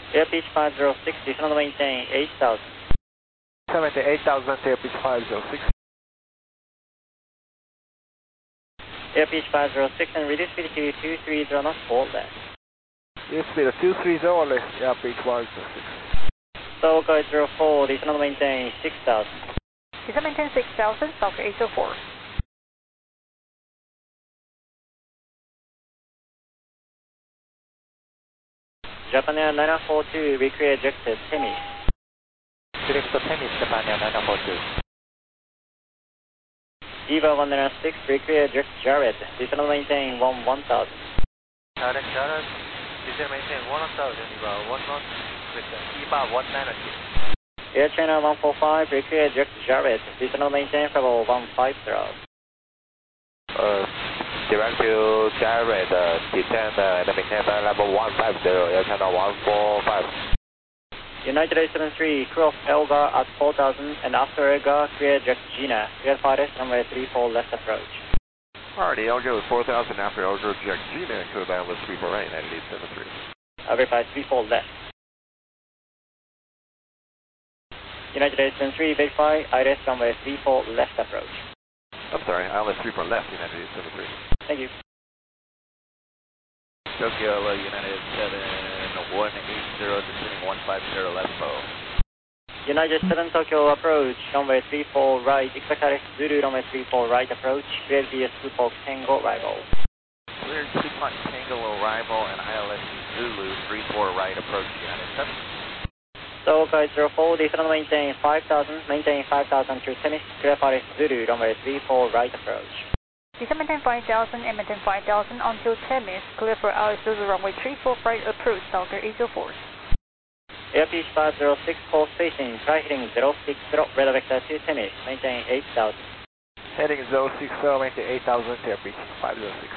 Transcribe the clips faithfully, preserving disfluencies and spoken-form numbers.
Air pitch five zero six, descend maintain eight thousand. seventy-eight thousand, air pitch five zero six. Air pitch five zero six and reduce speed to two three zero knots, hold left. Reduce speed to two three zero left, air pitch five zero six. So guide zero four, descend maintain six thousand. Descend maintain six thousand, Falcon eight zero four. Japan Air nine four two, recreate ejected, Temis. Select Temis, Japan Air nine four two. Eva one nine six, recreate eject Jared, descend maintain one one thousand. Jared, Jared, descend maintain one thousand, Eva one knot, with Eva one nine six. Air China one four five, recreate eject Jared, descend maintain level one five zero. Uh, direct to Jared, uh, descend uh, and maintain level one five zero, Air China one four five. United eight seven three, crew of Elgar at four thousand, and after Elgar, clear eject Gina, clear fighters runway three four left approach. Alrighty, Elgar was four thousand after Elgar eject Gina, clear down with three four right, United eight seven three. I verify three four left. United eight seven three, verify, Iris runway three four left approach. I'm sorry, I only three four left, United eight seven three. Thank you. Tokyo, uh, United seven one eight zero, descending one five zero left foe. United seven Tokyo approach, runway three four right, expect Alex Zulu, runway three four right approach, clear V S two Fox Tango arrival. Clear two Fox Tango arrival and I L S Zulu three four right approach, United seven. So guide zero four, descend maintain five thousand, maintain five thousand to Temis, clear Alex Zulu, runway three four right approach. Descend maintain five thousand and maintain five thousand until Temis, clear for Alex Zulu runway three four right approach, Falcon eight zero four. Air pitch five zero six, course spacing, try heading zero six zero, radar vector to Temis, maintain eight thousand. Heading zero six zero, maintain eight thousand, air pitch five zero six.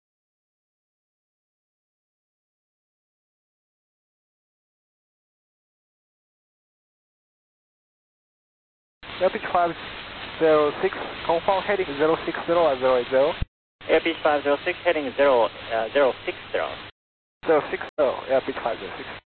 Air pitch five zero six, confirm heading zero six zero or zero eight zero. Air pitch five zero six, heading zero, uh, zero six zero. zero six zero, air pitch five zero six.